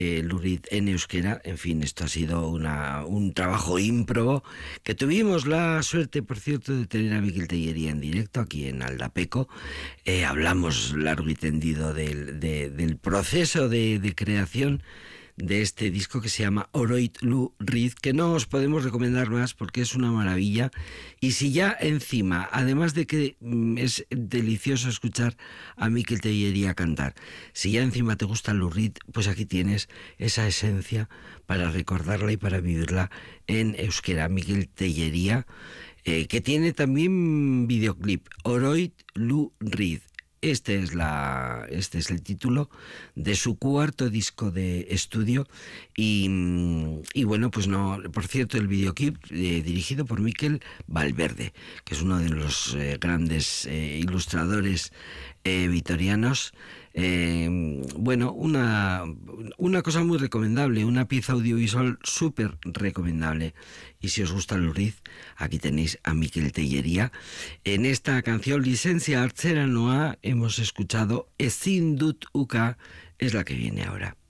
Lurid en euskera. En fin, esto ha sido un trabajo ímprobo que tuvimos la suerte, por cierto, de tener a Miquel Tellería en directo aquí en Aldapeco. Hablamos largo y tendido del proceso de creación de este disco que se llama Oroit Lurid, que no os podemos recomendar más porque es una maravilla. Y si ya encima, además de que es delicioso escuchar a Miquel Tellería cantar, si ya encima te gusta Lurid, pues aquí tienes esa esencia para recordarla y para vivirla en euskera. Miquel Tellería, que tiene también videoclip, Oroit Lurid. Este es el título de su cuarto disco de estudio y bueno, pues no, por cierto, el videoclip dirigido por Miquel Valverde, que es uno de los grandes ilustradores vitorianos. Bueno, una cosa muy recomendable, una pieza audiovisual súper recomendable. Y si os gusta Lurid, aquí tenéis a Miquel Tellería. En esta canción, Licencia Artzera Noa, hemos escuchado Ezin dut uka, es la que viene ahora.